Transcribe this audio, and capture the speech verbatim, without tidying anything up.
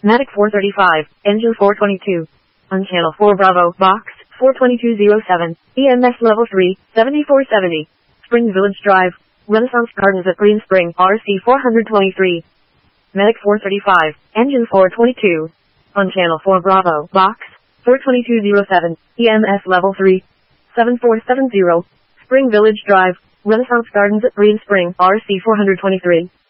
Matic four thirty-five, engine four twenty-two. On channel four Bravo, box, four twenty-two oh seven, E M S level three, seventy-four seventy. Spring Village Drive, Renaissance Gardens at Green Spring, R C four twenty-three. Matic four thirty-five, engine four twenty-two. On channel four Bravo, box, four twenty-two oh seven, E M S level three, seven four seven zero. Spring Village Drive, Renaissance Gardens at Green Spring, R C four twenty-three.